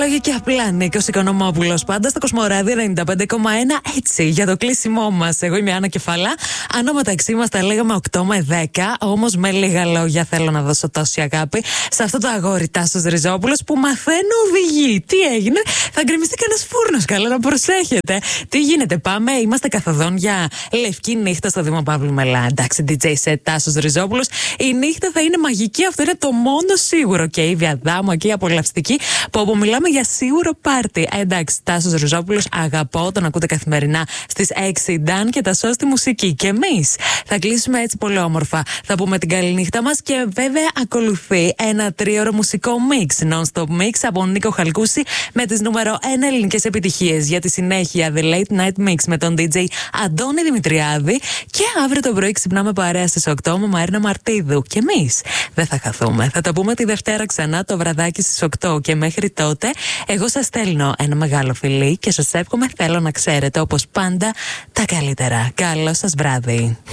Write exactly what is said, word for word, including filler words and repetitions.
Λόγια και απλά, Νίκος Οικονομόπουλος, πάντα στο Κοσμοράδιο ενενήντα πέντε κόμμα ένα. Έτσι, για το κλείσιμό μας. Εγώ είμαι η Άννα Κεφαλά. Αν μεταξύ μας τα λέγαμε οκτώ με δέκα, όμως με λίγα λόγια θέλω να δώσω τόση αγάπη σε αυτό το αγόρι Τάσος Ριζόπουλος που μαθαίνω οδηγεί. Τι έγινε, θα γκρεμιστεί κανένας φούρνος. Καλά, να προσέχετε. Τι γίνεται, πάμε, είμαστε καθοδόν για λευκή νύχτα στο Δήμο Παύλου Μελά. Εντάξει, ντι τζέι set Τάσος Ριζόπουλος. Η νύχτα θα είναι μαγική, αυτό είναι το μόνο σίγουρο. Και η Βιαδάμο και η απολαυστική, που όπου μιλάμε για σίγουρο πάρτι. Εντάξει, Τάσος Ριζόπουλος, αγαπώ, τον ακούτε καθημερινά στις έξι, Νταν και τα σώστη μουσική. Και εμείς θα κλείσουμε έτσι πολύ όμορφα. Θα πούμε την καληνύχτα μας και βέβαια ακολουθεί ένα τρίωρο μουσικό mix, non-stop mix από Νίκο Χαλκούση με τις νούμερο ένα ελληνικές επιτυχίες. Για τη συνέχεια, The Late Night Mix με τον ντι τζέι Αντώνη Δημητριάδη. Και αύριο το πρωί ξυπνάμε παρέα στις οκτώ με Μαρίνα Μαρτίδου. Και εμείς δεν θα χαθούμε. Θα τα πούμε τη Δευτέρα ξανά το βραδάκι στις οκτώ. Και μέχρι τότε, εγώ σας στέλνω ένα μεγάλο φιλί και σας εύχομαι, θέλω να ξέρετε όπως πάντα τα καλύτερα. Καλό σας βράδυ.